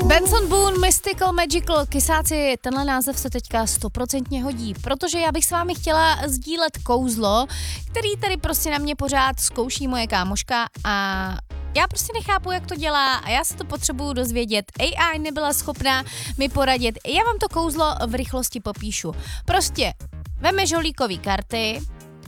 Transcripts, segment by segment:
Benson Boone, Mystical Magical, kysáci, tenhle název se teďka 100% hodí, protože já bych s vámi chtěla sdílet kouzlo, který tady prostě na mě pořád zkouší moje kámoška a já prostě nechápu, jak to dělá a já se to potřebuju dozvědět. AI nebyla schopná mi poradit. Já vám to kouzlo v rychlosti popíšu. Prostě veme žolíkový karty,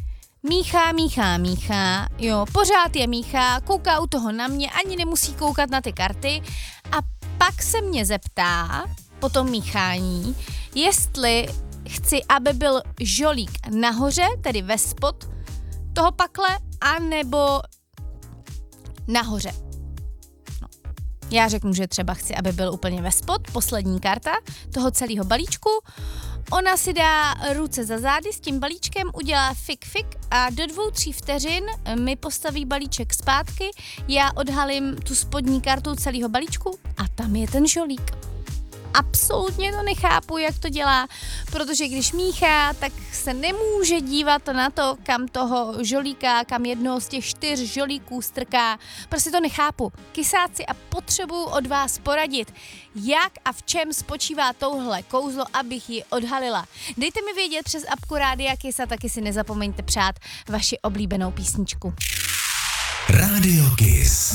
míchá, jo, pořád je míchá, kouká u toho na mě, ani nemusí koukat na ty karty a pak se mě zeptá po tom míchání, jestli chci, aby byl žolík nahoře, tedy ve spod toho pakle, anebo nahoře. No. Já řeknu, že třeba chci, aby byl úplně ve spod, poslední karta toho celého balíčku. Ona si dá ruce za zády s tím balíčkem, udělá fik a do 2-3 vteřin mi postaví balíček zpátky, já odhalím tu spodní kartu celého balíčku a tam je ten žolík. Absolutně to nechápu, jak to dělá, protože když míchá, tak se nemůže dívat na to, kam toho žolíka, kam jednoho z těch 4 žolíků strká. Prostě to nechápu. Kysáci, a potřebuju od vás poradit, jak a v čem spočívá touhle kouzlo, abych ji odhalila. Dejte mi vědět přes apku Rádia Kiss a taky si nezapomeňte přát vaši oblíbenou písničku. Radio Kiss.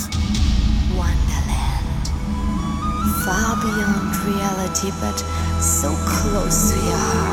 Far beyond reality, but so close to your heart.